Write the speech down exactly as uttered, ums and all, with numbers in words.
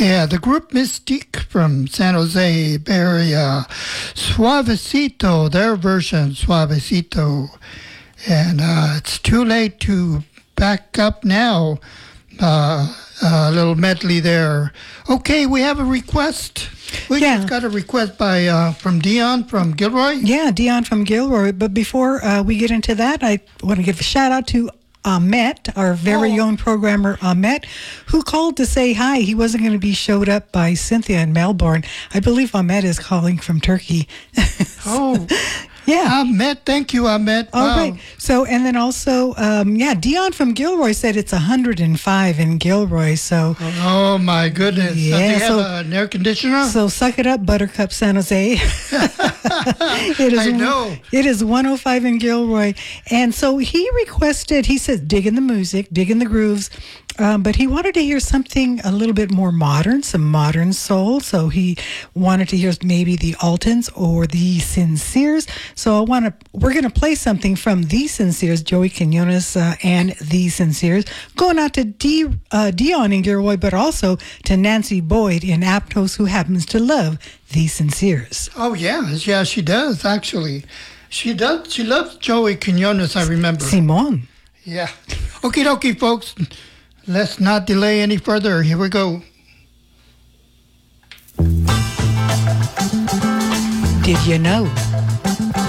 Yeah, the group Mystique from San Jose Bay Area, Suavecito, their version, Suavecito. And uh, it's too late to back up now. Uh, a little medley there. Okay, we have a request. We Yeah. just got a request by uh, from Dion from Gilroy. Yeah, Dion from Gilroy. But before uh, we get into that, I want to give a shout out to Ahmet, our very Oh. own programmer Ahmet, who called to say hi. He wasn't going to be showed up by Cynthia in Melbourne. I believe Ahmet is calling from Turkey. Oh, Yeah. Ahmet, thank you, Ahmet. All Wow. right. So, and then also, um, yeah, Dion from Gilroy said it's one hundred five in Gilroy. So, Oh, my goodness. Yeah, Does he have so- an air conditioner? so suck it up, Buttercup San Jose. it is, I know. It is one oh five in Gilroy. And so he requested, he said, dig in the music, dig in the grooves. Um, but he wanted to hear something a little bit more modern, some modern soul. So he wanted to hear maybe the Altons or the Sinceres. So I want to, we're going to play something from the Sinceres, Joey Quinones uh, and the Sinceres, going out to D, uh, Dion in Gilroy, but also to Nancy Boyd in Aptos, who happens to love the Sinceres. Oh, yeah. Yeah, she does, actually. She does. She loves Joey Quinones, I remember. Simon. Yeah. Okie dokie, folks. Let's not delay any further. Here we go. Did you know?